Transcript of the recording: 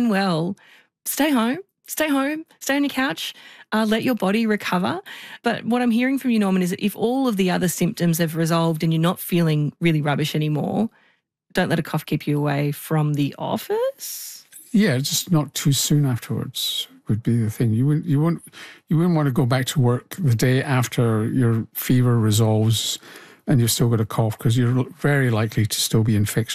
feeling well, stay home. Stay home, stay on your couch, let your body recover. But what I'm hearing from you, Norman, is that if all of the other symptoms have resolved and you're not feeling really rubbish anymore, don't let a cough keep you away from the office? Yeah, just not too soon afterwards would be the thing. You wouldn't want to go back to work the day after your fever resolves and you've still got a cough, because you're very likely to still be infectious.